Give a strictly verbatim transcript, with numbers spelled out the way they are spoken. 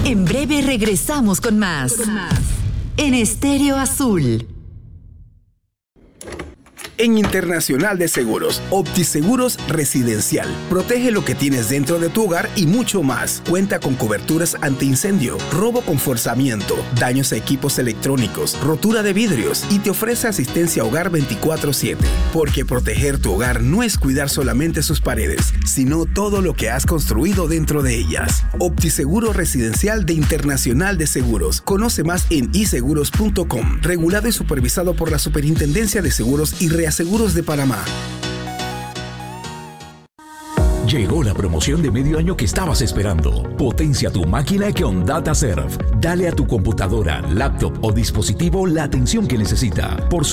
En breve regresamos con más. En Estéreo Azul. En Internacional de Seguros, OptiSeguros Residencial. Protege lo que tienes dentro de tu hogar y mucho más. Cuenta con coberturas antiincendio, robo con forzamiento, daños a equipos electrónicos, rotura de vidrios y te ofrece asistencia a hogar veinticuatro siete. Porque proteger tu hogar no es cuidar solamente sus paredes, sino todo lo que has construido dentro de ellas. OptiSeguro Residencial de Internacional de Seguros. Conoce más en i seguros punto com. Regulado y supervisado por la Superintendencia de Seguros y Reaseguros de Panamá. Llegó la promoción de medio año que estabas esperando. Potencia tu máquina con DataServe. Dale a tu computadora, laptop o dispositivo la atención que necesita. Por